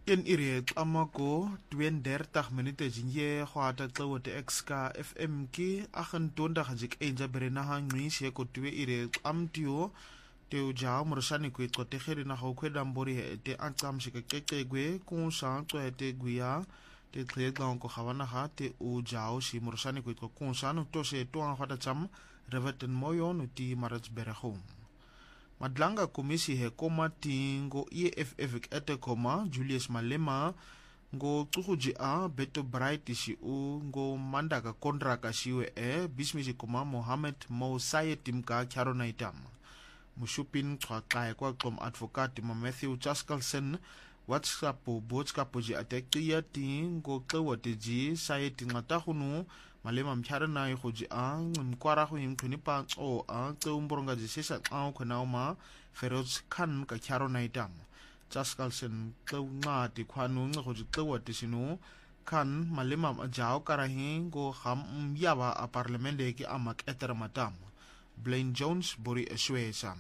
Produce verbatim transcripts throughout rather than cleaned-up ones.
In ire amako tweeëndertig minute jinye khwata tlawote exka F M ki agentonda gajik enja berena hangisi ko twe ire amtio te uja murshani ku ixotegere na go khweda mbori te aqamshike kekegwe kunsa xwete guya te tleqa ko khawana ha te uja o shi murshani ku kunsa no to se to khwata cham reverten moyo no ti maratsbere home Madlanga komisi he koma tingo E F F ete koma Julius Malema ngo tsukuji a Beto Bright shi u ngo mandaka kontraka shiwe e bismisi koma Mohammed Mo Sayed timka Charona itam mushupin xwaqae kwa qom advocate ma Matthew Chaskalson WhatsApp botscapo ji atekia tingo xewote ji Sayed ngata hunu Malema mcharana yi khoji a mkwara khu yimkhuni pa o a tsumboronga ji sesa a khona uma Feroz Khan ka Charona itam Chaskalson xewngati khwanu ngkhoji xewote sinu Khan Malema majao karahi go kham yaba a parliamente ki amak etermatam Blaine Jones bori eswe sam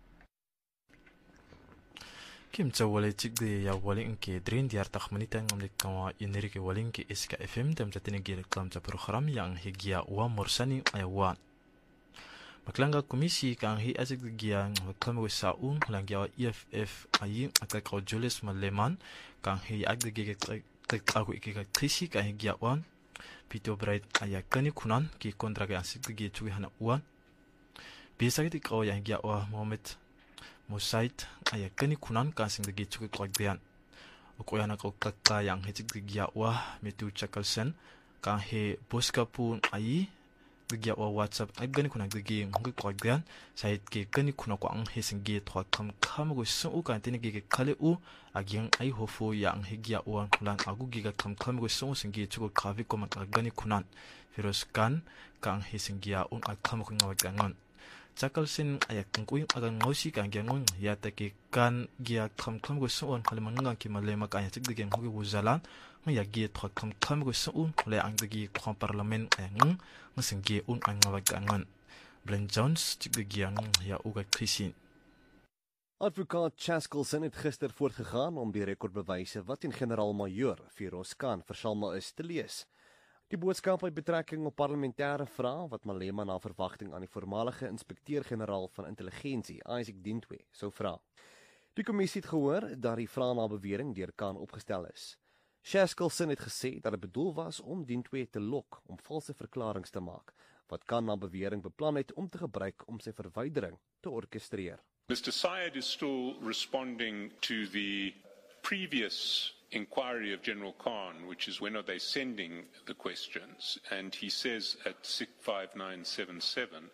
Kim tsawale tikde ya waling ke drin diar takhmanita ngamlik kawa inerike waling ke S K F M tem tatine gere klam ta program yang higia wa morsani ayawa Maklanga komisi kang hi azig gia klam we saun langya E F F ayi akak Julius Maleman kang hi agde ge tek aku ikika krisi kang higia wan Peter Bright ayakani kunan ki kontra ga asig ge tuwi hana wan Bisa ki kawa yang higia wa Mohammed Mosaid aya kani kunan kasing de gichu ko agdian ukoyana ko kakka yang hejik de gya wa metu chakalsen ka he boska pun ai de gya wa WhatsApp ai gani kunan de gi ngi ko agdian sait ke kani kuna ko ang he singi thwa kham kham go su u kan tini ge khale u agyang ai hofo yang he gya wa kulan agu gi ga kham kham go su singi chu ko khavi ko ma gani kunan Firoz Khan kang he singi ya un akham ko ngawa gangan Chakalsin ayak kungkuing agang ngosi kang gyangon yata ke kan gia kham kham go suon khaleman ngang ki malema ka yatik digeng hogi wuzalan ngya gi thok kham kham go suon le ang digi khom parliament ang ngsingi un ang ngawagangan Blaine Jones tik digian ya uga krisin Advokaat Chaskalson het gister voortgegaan om die rekordbewyse wat in generaal-majoor Firoz Khan versalma is te lees. Die boodskap het betrekking op parlementêre vrae wat Malema na verwagting aan die voormalige inspekteur-generaal van intelligensie, Isaac Dintwe, sou vra. Die kommissie het gehoor dat die vrae na bewering deur Khan opgestel is. Chaskalson het gesê dat dit bedoel was om Dintwe te lok om valse verklaringe te maak, wat Khan na bewering beplan het om te gebruik om sy verwydering te orkestreer. Mister Sayed is still responding to the previous inquiry of General Khan, which is when are they sending the questions, and he says at six five nine seven seven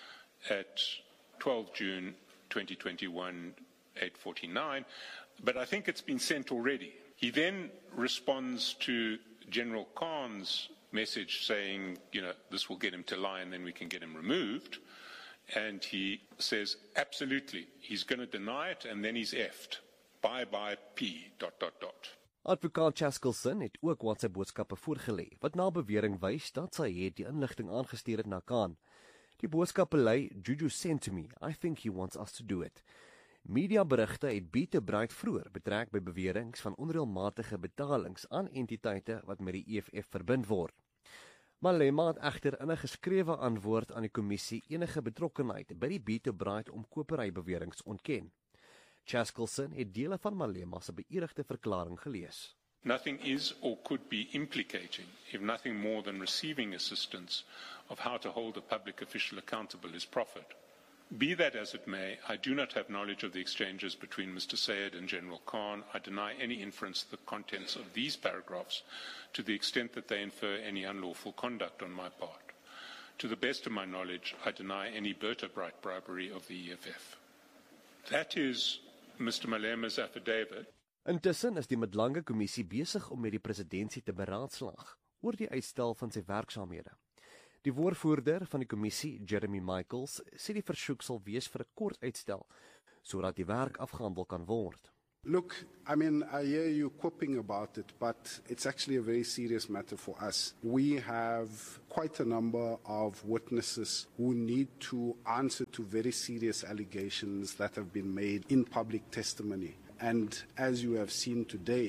at twelve June twenty twenty-one, eight forty-nine, but I think it's been sent already. He then responds to General Khan's message saying, you know, this will get him to lie and then we can get him removed, and he says, absolutely, he's going to deny it and then he's effed. Bye bye P dot dot dot. Advokaat Chaskalson het ook WhatsApp boodskappe voorgelê wat na bewering wys dat sy het die inligting aangestuur het na Khan. Die boodskappe lei, Juju sent to me, I think he wants us to do it. Mediaberigte het Beto Bright vroeër betrek by beweringe van onreëlmatige betalings aan entiteite wat met die E F F verbind word. Malema het egter in 'n geskrewe antwoord aan die kommissie enige betrokkenheid by die Beto Bright omkopery beweringe ontken. Chaskalson het dele van Malema se beëdigde verklaring gelees. Nothing is or could be implicating, if nothing more than receiving assistance of how to hold a public official accountable is proffered. Be that as it may, I do not have knowledge of the exchanges between Mister Sayed and General Khan. I deny any inference of the contents of these paragraphs to the extent that they infer any unlawful conduct on my part. To the best of my knowledge, I deny any Beto Bright bribery of the E F F. That is Mister Malema's affidavit. Intussen is die Midlange Kommissie besig om met die presidentsie te beraadslaag oor die uitstel van sy werksaamhede. Die woordvoerder van die kommissie, Jeremy Michaels, sê die versoek sal wees vir 'n kort uitstel sodat die werk afgehandel kan word. Look, I mean, I hear you quipping about it, but it's actually a very serious matter for us. We have quite a number of witnesses who need to answer to very serious allegations that have been made in public testimony. And as you have seen today,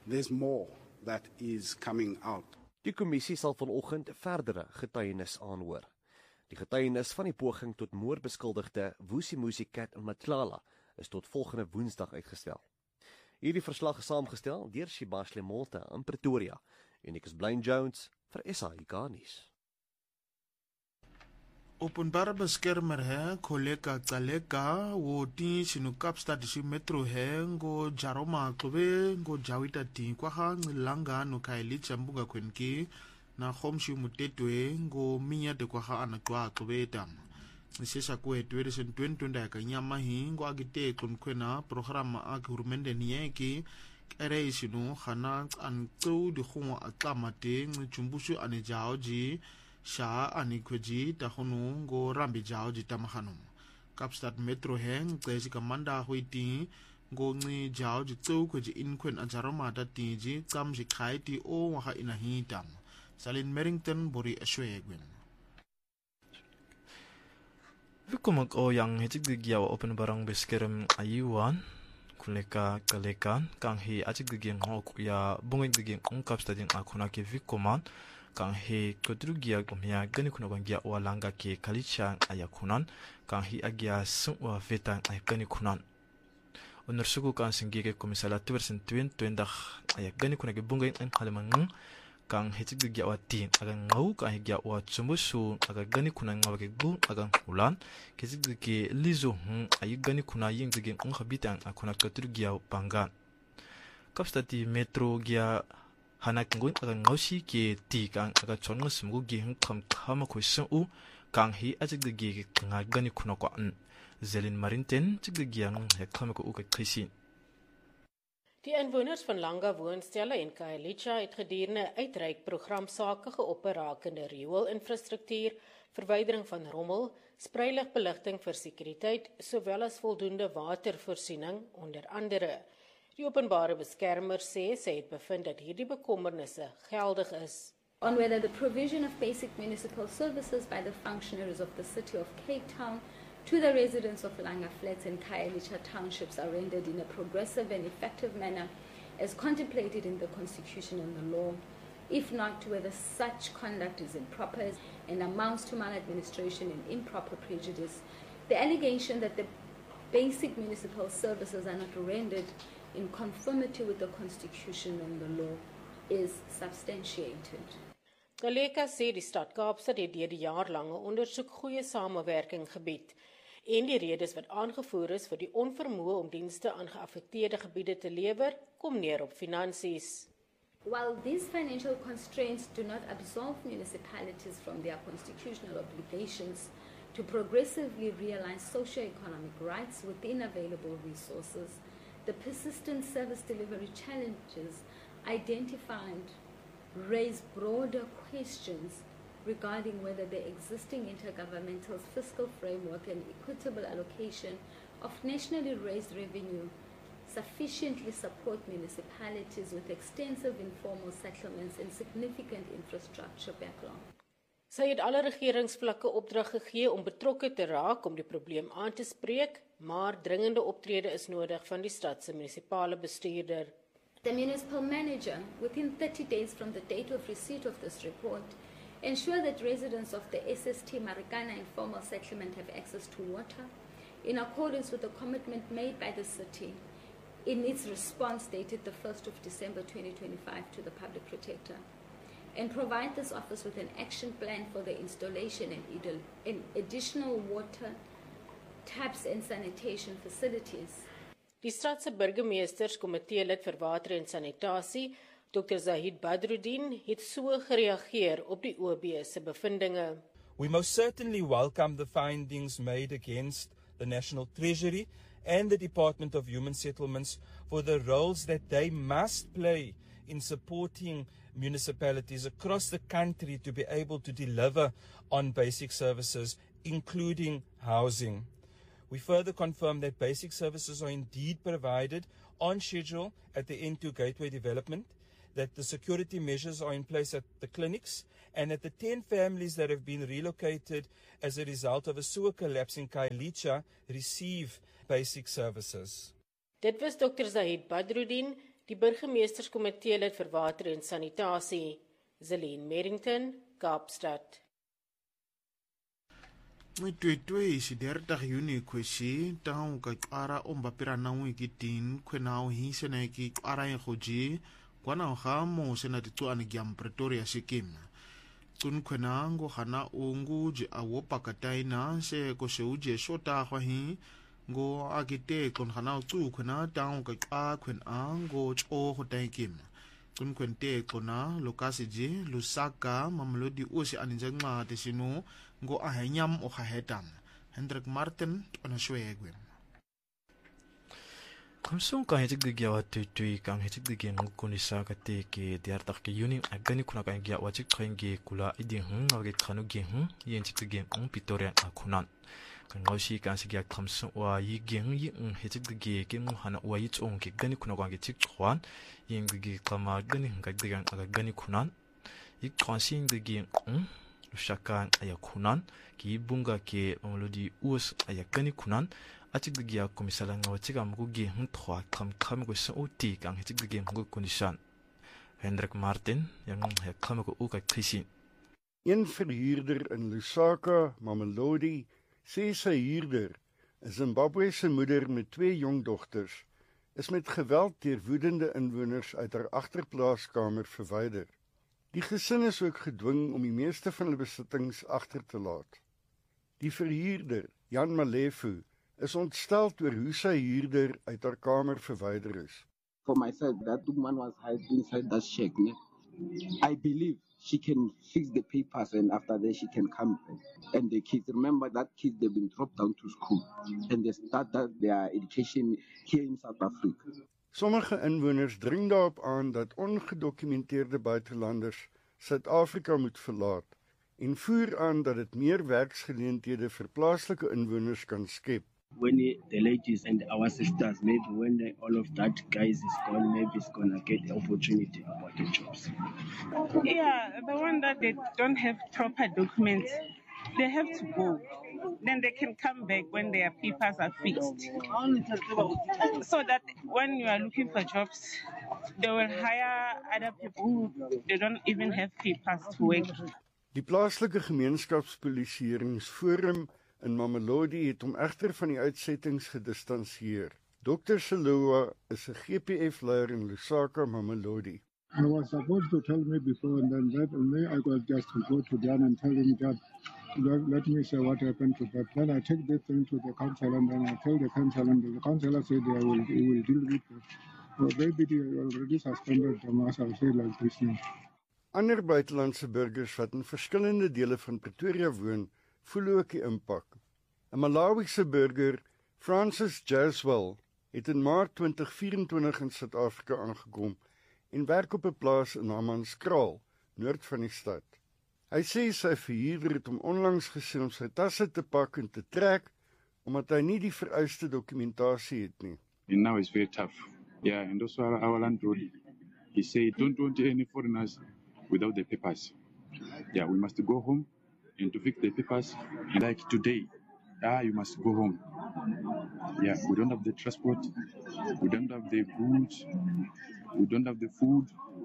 there's more that is coming out. Die kommissie sal vanoggend verdere getuienis aanhoor. Die getuienis van die poging tot moord beskuldigde Vusimuzi Cat Matlala is tot volgende Woensdag uitgestel. Hierdie verslag is saamgestel deur Shibashle Molta in Pretoria en ek is Blaine Jones vir S A I K nuus. Openbare beskermer he Kholeka Caleka wo ti sinu Kaapstad si metro he ngo Jaroma Klobe ngo Jawita ti kwa ha ngilanga no Khayelitsha mbuga kwenki na Khomshi Mutetwe ngo minya de kwa ha anatwa Klobe tam nisesha kwe twenty twenty ya kanyama hi ngo agite kunkwena programa agurumende niyeki ere isinu khana an tsu di khongo atlamate ngchumbusu anejaoji Sha anikweji tahonu ngo rambi jao jitamahano. Kaapstad Metro heng tseji kamanda huiti ngo ngi jao jitsu kweji inkwen ajaroma datiji tsam jikaiti o waka inahitam. Salin Merrington bori ashwegwen. Wikumag o yang hitik digyawa open barang beskerem ayuan kuleka kalekan kang hi atik digyang hok ya bungay digyang ong Kaapstad yung akunaki wikuman kang he kodrugia gomya gani kuna gwangia walanga ke kalicha ayakunan kang hi agia sunwa vetan ay gani kunan onorsugo kan singige komisala tubersen twen twendag ay gani kuna ge bungay an kalamangang kang hitig gia watin aga ngau ka higia wa tsumusu aga gani kuna ngawage gu aga hulan kisig ke lizo hm ay gani kuna ying dige ng habitan akuna kodrugia pangan Kaapstad Metro gia hanak ngun aga ngausi ke ti kang aga chonga sumgu gi hang kham khama question u kang hi ajig de gi nga gani kuno ko an Zelin Marinten jig de gi ang he khama ko u ka khisi. Die inwoners van Langa woonstelle en Khayelitsha het gedurende 'n uitreikprogram sake geopper rakende riool-infrastruktuur, verwydering van rommel, spreiligbeligting vir sekuriteit, sowel as voldoende watervoorsiening onder andere. Die openbare beskermer sê sy het bevind dat hierdie bekommernisse geldig is. On whether the provision of basic municipal services by the functionaries of the City of Cape Town to the residents of Langa Flats and Khayelitsha townships are rendered in a progressive and effective manner as contemplated in the Constitution and the law. If not, whether such conduct is improper and amounts to maladministration and improper prejudice. The allegation that the basic municipal services are not rendered in conformity with the Constitution and the law is substantiated. Kaleka sê die stad Kaapstad het deur die jaarlange ondersoek goeie samewerking gebied en die redes wat aangevoer is vir die onvermoë om dienste aan geaffekteerde gebiede te lewer, kom neer op finansies. While these financial constraints do not absolve municipalities from their constitutional obligations to progressively realize socio-economic rights within available resources, the persistent service delivery challenges identified raise broader questions regarding whether the existing intergovernmental fiscal framework and equitable allocation of nationally raised revenue sufficiently support municipalities with extensive informal settlements and significant infrastructure backlog. Sy het alle regeringsvlakke opdrag gegee om betrokke te raak om die probleem aan te spreek, maar dringende optrede is nodig van die stad se munisipale bestuurder. The municipal manager, within thirty days from the date of receipt of this report, ensure that residents of the S S T Marikana informal settlement have access to water, in accordance with the commitment made by the city in its response dated the first of December twenty twenty-five to the Public Protector, and provide this office with an action plan for the installation and additional water, taps and sanitation facilities. Die stad se burgemeesterskomitee lid vir water en sanitasie, Dokter Zahid Badruddin, het so gereageer op die O B se bevindinge. We most certainly welcome the findings made against the National Treasury and the Department of Human Settlements for the roles that they must play in supporting municipalities across the country to be able to deliver on basic services, including housing. We further confirm that basic services are indeed provided on schedule at the N two Gateway development, that the security measures are in place at the clinics, and that the ten families that have been relocated as a result of a sewer collapse in Khayelitsha receive basic services. Dit was Dokter Zahid Badruddin, Die burgemeesterskomitee lid vir water en sanitasie, Zelene Merrington, Kaapstad. Mwitwetwe is dertig Juni kwesi tang ukaqara ombapira na wikitin kwenao hise na ki ara ngoji kwana ngamo sena titu anigiam Pretoria sikim tun kwena ngo hana ungu je awopa kataina se ko seuje shota hwahi ngo agite kon hana tu kwena tang uqa kwena ngo cho hotaikim tun kwente kona lokasiji Lusaka mamlodi usi aninjangma tesinu ngo ahenyam o hahetam Hendrik Martin ona shwegwe Kamsong ka hitik digya wa tutui kang hitik digya ngukunisa kate ke diartak ke yuni agani kuna ka ngya wachik khainge kula iding hm awge khanu ge hm yen chik digya ong Pretoria akunan kan ngausi kan sigya kamsong wa yi ge yi hitik digya ke mu hana wa yi chong ke gani kuna ka nge chik khwan yen digya kama gani ngak digya aga gani kunan ik khansing digya hm Lusaka aya kunan ki bunga ke omlodi us aya gani kunan atik digya komisala nga watika mgugi ntwa kam kam go sa uti kang hitik digya mgu kondishan Hendrik Martin yang he kam go uka krisin Een verhuurder in Lusaka, Mamelodi, sê sy huurder, 'n Zimbabwese moeder met twee jong dogters, is met geweld deur woedende inwoners uit haar agterplaaskamer verwyder. Die gesin is ook gedwing om die meeste van hulle besittings agter te laat. Die verhuurder, Jan Malefu, is ontstel oor hoe sy huurder uit haar kamer verwyder is. For myself, that woman was hiding inside that shack. Ne? I believe she can fix the papers and after that she can come back. And the kids, remember that kids, they've been dropped down to school and they started their education here in South Africa. Sommige inwoners dring daarop aan dat ongedokumenteerde buitelanders Suid-Afrika moet verlaat en voer aan dat dit meer werksgeleenthede vir plaaslike inwoners kan skep. When the ladies and our sisters, maybe when they, all of that guys is gone, maybe it's gonna get the opportunity about the jobs. Yeah, the one that they don't have proper documents, they have to go. Then they can come back when their papers are fixed. So that when you are looking for jobs, they will hire other people who they don't even have papers to work. Die plaaslike gemeenskapspolisieeringsforum in Mamelodi het hom egter van die uitsettings gedistansieer. Dokter Seloa is 'n G P F-leier in Lusaka, Mamelodi. I was supposed to tell me before and then that me I got just to go to them and tell him that let, let me say what happened to that. Then I take this thing to the council and then I tell the council and the councillor said they will, they will deal with it. So maybe they already suspended them as I say like this now. Ander buitelandse burgers wat in verskillende dele van Pretoria woon, voel ook die impak. 'n Malawiese burger, Francis Jaswell, het in Maart twintig vyf-en-twintig in Suid-Afrika aangekom en werk op 'n plaas in Hammanskraal, noord van die stad. Hy sê sy verhuurder het hom onlangs gesê om sy tasse te pak en te trek, omdat hy nie die vereiste dokumentasie het nie. And now it's very tough. Yeah, and also our, our landlord, he said, don't want any foreigners without the papers. Yeah, we must go home and to fix the papers. Like today, ah, you must go home. Yeah, we don't have the transport, we don't have the goods, we don't have the food,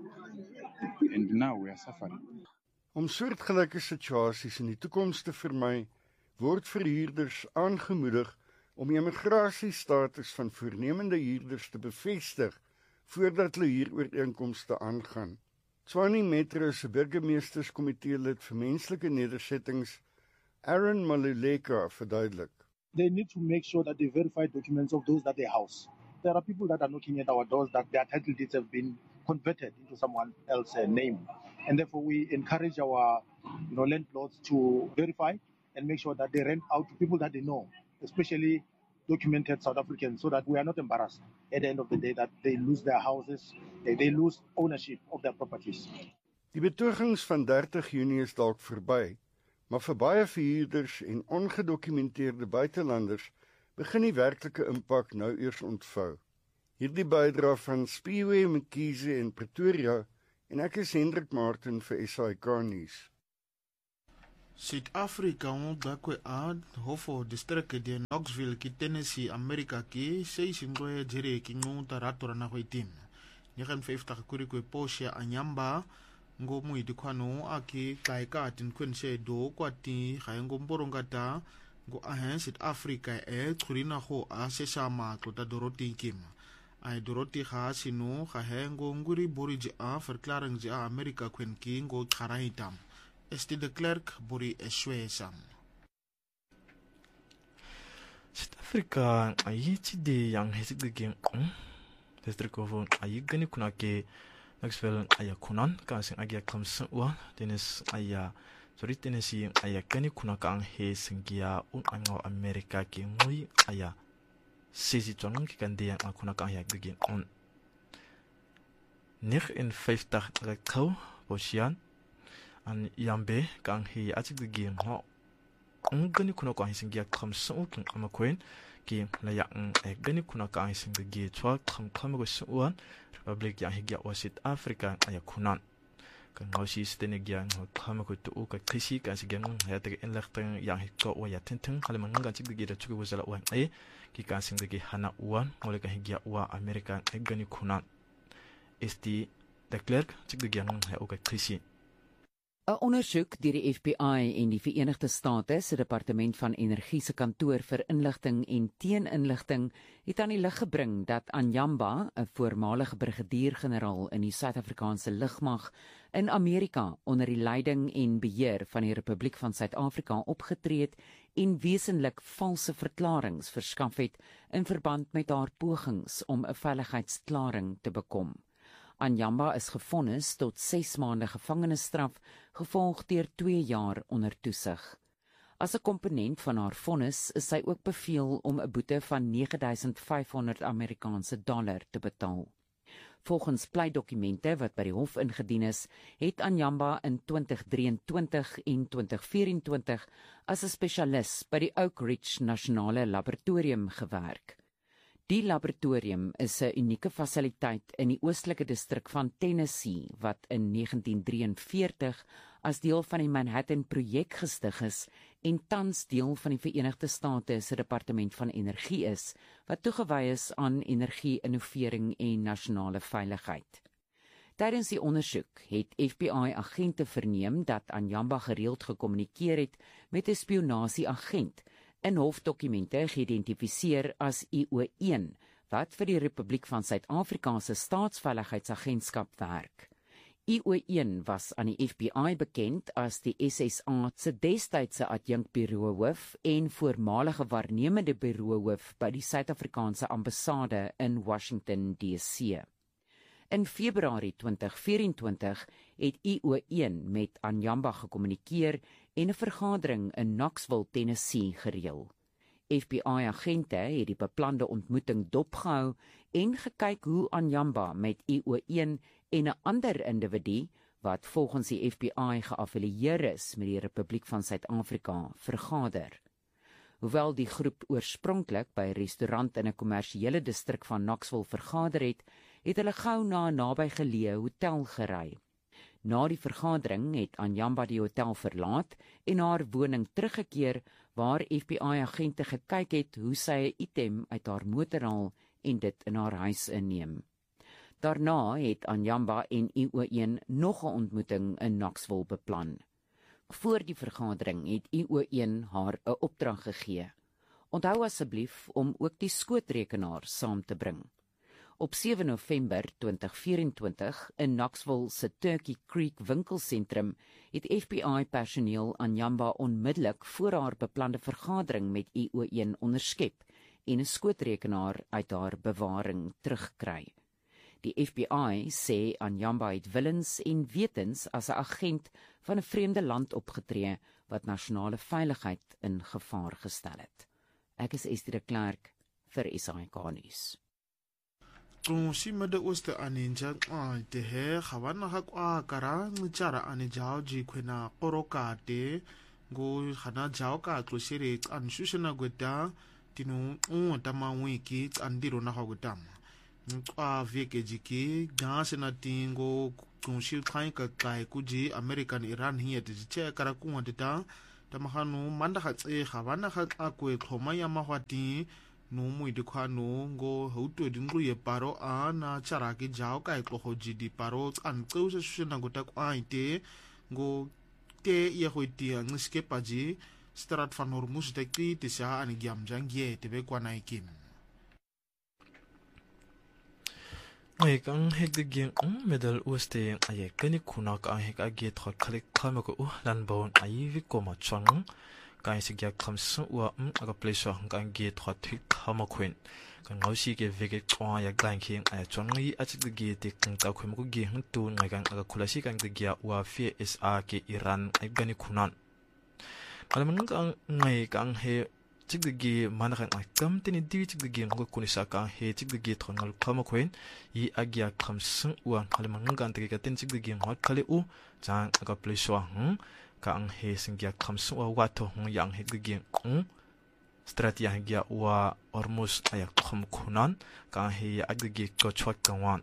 and now we are suffering. Om soortgelyke situasies in die toekoms te vermy, word verhuurders aangemoedig om die immigrasiestatus van voornemende huurders te bevestig voordat hulle huurooreenkomste aangaan. Tshwane Metro se burgemeesterskomitee lid vir menslike nedersettings, Aaron Maluleka, verduidelik. They need to make sure that they verify documents of those that they house. There are people that are knocking at our doors that their title deeds have been converted into someone else's name. And therefore we encourage our you know, landlords to verify and make sure that they rent out to people that they know, especially documented South Africans, so that we are not embarrassed at the end of the day that they lose their houses, they, they lose ownership of their properties. Die betogings van dertig Junie is dalk verby, maar vir baie verhuurders en ongedokumenteerde buitelanders begin die werklike impak nou eers ontvou. Hierdie bydra van Spiwe Mkhize in Pretoria en ek is Hendrik Martin vir S A I K nuus. Suid-Afrika ondakwe ad hofo district de Knoxville ki Tennessee America ki sei singwe jere ki ngunta ratora na hoitim. negenfiftig kuri kwe Porsche Anyamba ngo muidi kwano aki kaika tin kwenshe do kwati khayengo mborongata ngo ahen South Africa e tsurina go a seshama tlota Dorothy Kima ai Dorothy ga sino ga hengo nguri boriji a verklaring ji a America kwenki ngo kharahitam esti de Klerk bori eswesam South Africa ai chide yang hesik de game district of ai gani kuna ke Maxwell aya kunan ka sing agia klamsa wa tenis aya sorry tenisi aya kani kuna ka ang he singia un ango America ke ngui aya sisi tonong ki kan dia kuna ka aya gigi on nich in vijftig rekau bosian an yambe ka ang he ati gigi ho ang gani kuna ka singia klamsa un amakwen ki la ya ang gani kuna ka sing gigi chwa kham kham go suan Republic yang higya wa South Africa aya kunan kan ngausi stene gyang khama ko tu ka khisi ka sigang ya te inlachting yang hikko wa ya tenteng halaman ngan chig gi da chugo wazala wa e ki ka sing gi hana uan ngole ka higya wa America egani kunan esti de Klerk chig gi gyang ha o ka khisi 'n Ondersoek deur die F B I en die Verenigde State se Departement van Energie se kantoor vir inligting en teeninligting het aan die lig gebring dat Anyamba, 'n voormalige brigadier-generaal in die Suid-Afrikaanse lugmag in Amerika onder die leiding en beheer van die Republiek van Suid-Afrika opgetree het en wesenlik valse verklaringe verskaf het in verband met haar pogings om 'n veiligheidsklaring te bekom. Anyamba is gevonnis tot ses maande gevangenisstraf, gevolg deur twee jaar onder toesig. As 'n komponent van haar vonnis is sy ook beveel om 'n boete van nege duisend vyfhonderd Amerikaanse dollar te betaal. Volgens pleitdokumente wat by die hof ingedien is, het Anyamba in twintig drieëntwintig en twintig vyerentwintig as 'n spesialis by die Oak Ridge Nasionale Laboratorium gewerk. Die laboratorium is 'n unieke fasiliteit in die oostelike distrik van Tennessee wat in negentien drieënveertig as deel van die Manhattan-projek gestig is en tans deel van die Verenigde State se Departement van Energie is, wat toegewy is aan energie-innovering en nasionale veiligheid. Tydens die ondersoek het F B I-agente verneem dat Anyamba gereeld gekommunikeer het met 'n spionasieagent in hofdokumente geïdentifiseer as I O een, wat vir die Republiek van Suid-Afrika se Staatsveiligheidsagentskap werk. I O een was aan die F B I bekend as die S S A se destydse adjunkbureauhoof en voormalige waarnemende bureauhoof by die Suid-Afrikaanse ambassade in Washington D C. In Februarie twintig vyerentwintig het I O een met Anyamba gekommunikeer en 'n vergadering in Knoxville, Tennessee gereël. F B I-agente het die beplande ontmoeting dopgehou en gekyk hoe Anyamba met I O een en 'n ander individu wat volgens die F B I geaffilieer is met die Republiek van Suid-Afrika vergader. Hoewel die groep oorspronklik by 'n restaurant in 'n kommersiële distrik van Knoxville vergader het, het hulle gou na 'n nabygeleë hotel gery. Na die vergadering het Anyamba die hotel verlaat en haar woning teruggekeer waar F B I-agente gekyk het hoe sy 'n item uit haar motor haal en dit in haar huis inneem. Daarna het Anyamba en I O een nog 'n ontmoeting in Knoxville beplan. Voor die vergadering het I O een haar 'n opdrag gegee. Onthou asseblief om ook die skootrekenaar saam te bring. Op sewe November twintig vyerentwintig in Knoxville se Turkey Creek winkelsentrum het F B I-personeel Anyamba onmiddellik voor haar beplande vergadering met I O een onderskep en 'n skootrekenaar uit haar bewaring teruggekry. Die F B I sê Anyamba het willens en wetens as 'n agent van 'n vreemde land opgetree wat nasionale veiligheid in gevaar gestel het. Ek is Estie de Klerk vir S A K nuus. Tungsi Mede-Ooste aninja te he khawana ha kwa kara ngichara anijao ji khwena qorokate go khana jao ka tloshere anshushana gweta tinu u tamawiki andiro na hagutama kwa veke jiki ganse na tingo tungsi khai ka kai kuji American Iran hiya de che kara kunwa dita tamahanu manda khatse khawana kha akwe khoma ya mahwati no mo di kwa no go hauto di ngru ye paro a na charaki jao kai tlogo ji di paro an tseu se shena go ta kwa ite go te ye go itia ngiske paji Strat van Hormuz te ki te sa an giam jangie te be kwa na ikim. Ay kang hegde ang medal uste ay kani kuna ka heg agi tro klik kama ko u lan bon ay vi ko ma chang kai sig yak kham su wa um aga place hang kan gi tro thik kama queen kan ngausi ke vege kwa yak dan king ay chang yi achik de gi te kang ta khum ko gi hang tu ngai kan aga khulasi kan de gi wa fi S A ke Iran ay gani kunan kalaman kang ngai kang he chik de gi manakan ay kam tini di chik de gi ngo kunisa ka he chik de gi thon ngal khama khoin yi agya kham sung wa kalaman kan te ka tin chik de gi ngot khale u chang aga pliswa hm ka ang he sing gya kham sung wa wa to hm yang he de gi hm stratia gya wa Hormuz ayak kham khunan ka he ag de gi ko chot kan wan.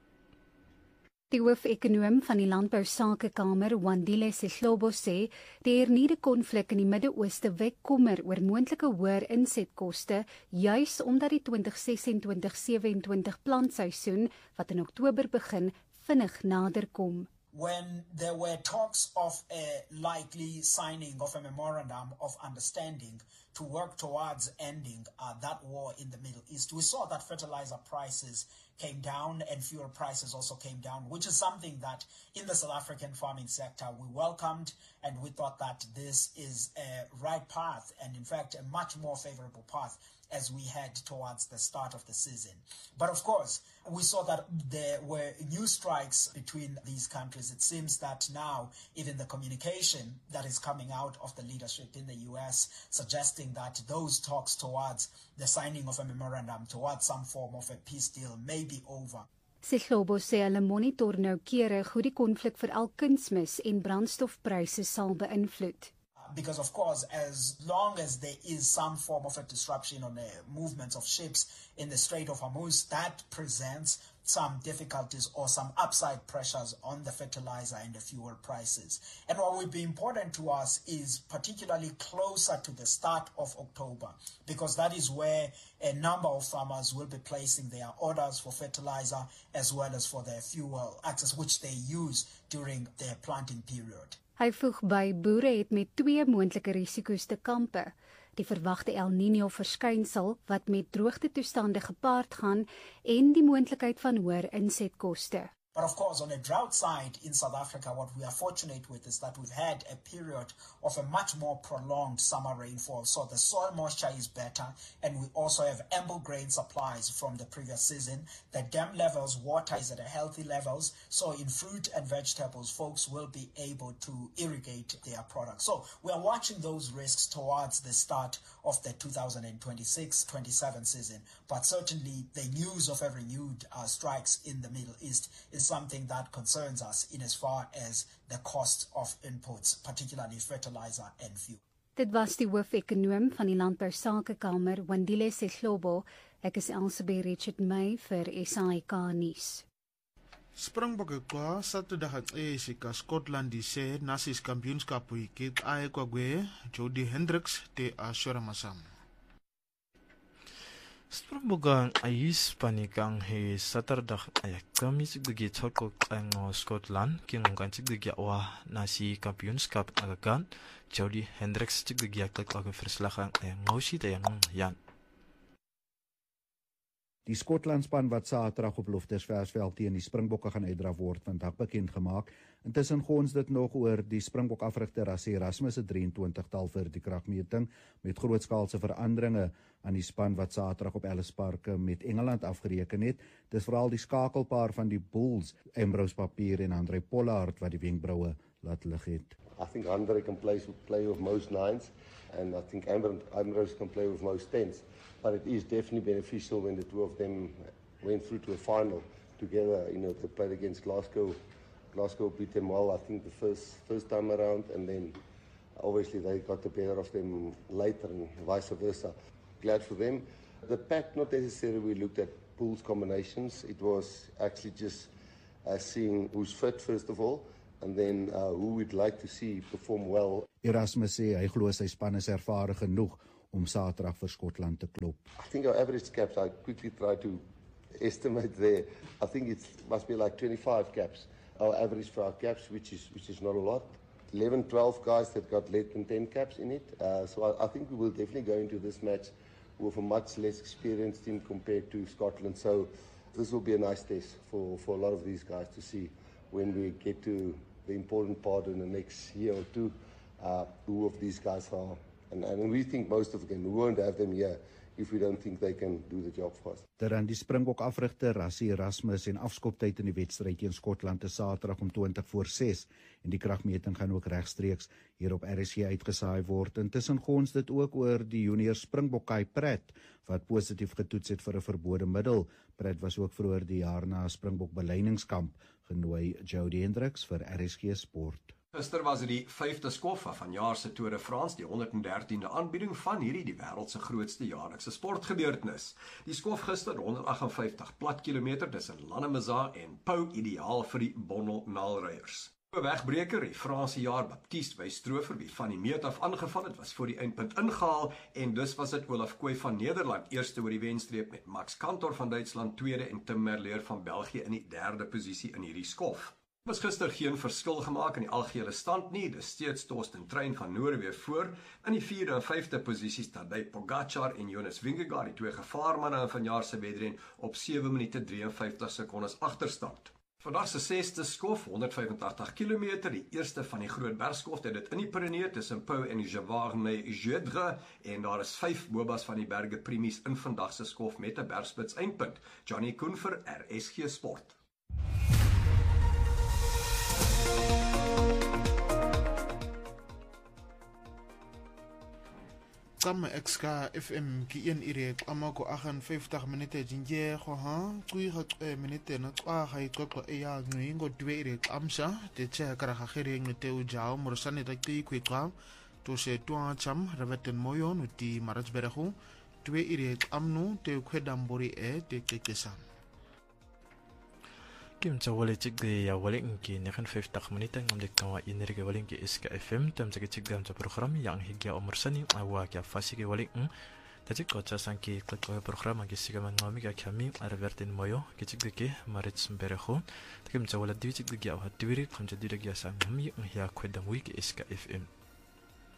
Die hoof-ekonoom van die Landbousakekamer, Wandile Sihlobo, sê die hernieude konflik in die Midde-Ooste wek kommer oor moontlike hoër insetkoste, juis omdat die twenty sixty-six seventy plantseisoen wat in Oktober begin, vinnig nader kom. When there were talks of a likely signing of a memorandum of understanding to work towards ending uh, that war in the Middle East, we saw that fertilizer prices came down and fuel prices also came down, which is something that in the South African farming sector we welcomed, and we thought that this is a right path and in fact a much more favorable path as we head towards the start of the season. But of course, we saw that there were new strikes between these countries. It seems that now even the communication that is coming out of the leadership in the U S suggesting that those talks towards the signing of a memorandum, towards some form of a peace deal may be over. Sihlobo sê hulle monitor noukeurig hoe die konflik vir al kunsmis en brandstofpryse sal beïnvloed. Because, of course, as long as there is some form of a disruption on the movements of ships in the Strait of Hormuz, that presents some difficulties or some upside pressures on the fertilizer and the fuel prices. And what will be important to us is particularly closer to the start of October, because that is where a number of farmers will be placing their orders for fertilizer as well as for their fuel access, which they use during their planting period. Hy voeg by boere het met twee moontlike risiko's te kampe: die verwagte El Niño verskynsel wat met droogtetoestande gepaard gaan en die moontlikheid van hoër insetkoste. But of course, on a drought side in South Africa, what we are fortunate with is that we've had a period of a much more prolonged summer rainfall. So the soil moisture is better, and we also have ample grain supplies from the previous season. The dam levels, water is at a healthy levels. So in fruit and vegetables, folks will be able to irrigate their products. So we are watching those risks towards the start of the two thousand twenty-six twenty-seven season. But certainly the news of a renewed uh, strikes in the Middle East is something that concerns us in as far as the cost of inputs, particularly fertilizer and fuel. Dit was die hoof-ekonoom van die Landbousakekamer, Wandile Sihlobo. Ek is Elsabie Richard May vir S A I K nuus. Springbokke kwa Saterdag het Esika Scotland die sê nasies kampioenskap wicket ae kwa gwe Jody Hendricks te Ashuramasam. Springbokke ayis panikang he Saterdag ay kamis gigi choko ang Scotland king kan chig gigi wa nasi kampioenskap agakan Jody Hendricks chig gigi ak ak verslagang ay ngosi te yang yan. Die Skotlandspan wat Saterdag op Loftusversveld teen die Springbokke gaan uitdraf word, vandag bekend gemaak. Intussen gons dit nog oor die Springbok afrigter Rassie Erasmus se drieëntwintig-tal vir die kragmeting met grootskaalse veranderinge aan die span wat Saterdag op Ellis Park met Engeland afgereken het. Dis veral die skakelpaar van die Bulls, Ambrose Papier en Andre Pollard wat die wenkbroue laat lig het. I think Andre can play play with most nines, and I think Ambrose can play with most tens. But it is definitely beneficial when the two of them went through to a final together. You know, they played against Glasgow. Glasgow beat them well, I think, the first first time around, and then obviously they got the better of them later, and vice versa. Glad for them. The pack, not necessarily we looked at pools combinations. It was actually just uh, seeing who's fit first of all, and then uh, who we'd like to see perform well. Erasmus sê hy glo sy span is ervare genoeg om Saterdag vir Skotland te klop. I think our average caps, I quickly try to estimate there. I think it must be like twenty-five caps, our average for our caps, which is which is not a lot. eleven, twelve guys that got less than ten caps in it. Uh, so I, I think we will definitely go into this match with a much less experienced team compared to Scotland. So this will be a nice test for, for a lot of these guys to see when we get to the important part in the next year or two, uh, who of these guys are. And, and we think most of them, we won't have them here if we don't think they can do the job for us. Terwyl die Springbok afrigter Rassie Erasmus en afskoptyd in die wedstryd teen Skotland te Saterdag om twintig voor ses en die kragmeting gaan ook regstreeks hier op R S G uitgesaai word. Intussen gons dit ook oor die junior Springbok Kai Pratt wat positief getoets het vir 'n verbode middel. Pratt was ook vroeër die jaar na Springbok beleidingskamp genooi. Jody Hendricks vir R S G Sport. Gister was dit die vyfde skof van vanjaar se Tour de France, die honderd en dertiende aanbieding van hierdie die wêreld se grootste jaarlikse sportgebeurtenis. Die skof gister honderd agt en vyftig plat kilometer tussen Lannemezaa en Pau, ideaal vir die bondel naalryers. 'n Wegbreker, die Franse jaar Baptiste Wystroever, wie van die meet af aangeval het, was voor die eindpunt ingehaal en dus was dit Olaf Kooi van Nederland eerste oor die wenstreep met Max Kantor van Duitsland tweede en Tim Merlier van België in die derde posisie in hierdie skof. Er was gister geen verskil gemaak in die algehele stand nie, dis steeds Torsten Trein van Noorwe voor. In die vierde en vyfde posisies Tadej Pogačar en Jonas Vingegaard, die twee gevaarmanne in vanjaar se wedren op sewe minute drieënvyftig sekondes agterstand. Vandag se sesde skof, honderd vyf en tagtig kilometer, die eerste van die groot bergskof, dit in die Pyrenee tussen Pau en Javarne-Gedre, en daar is vyf bobas van die berge premies in vandag se skof met 'n bergspits eindpunt. Johnny Koen vir R S G Sport. Kama X K F M ki en ire amako agt en vyftig minute jinje go ha tsui ga tse minute na tswa ga ixoxo eya ngwe ngo dwe ire amsha te che kara ga gere ngete u jao morsane ta ki kwetwa to se twa cham rebeten moyo no ti marachberego dwe ire amnu te kwedambori e te kekesa Kim tsa wale chigde ya wale nki nekan vyftig minute ngam dik kawa inerige wale nki S K F M tam sa chigde am sa program yang higya omorsani awa kya fasike wale ng tajik ko cha sanki klik ko program agi siga mangami ka kami arvertin moyo ki chigde ke marits bereho kim tsa wale diwi chigde ya ha diwi kam ja diwi ya sa ngami ng ya kwedam wi ki S K F M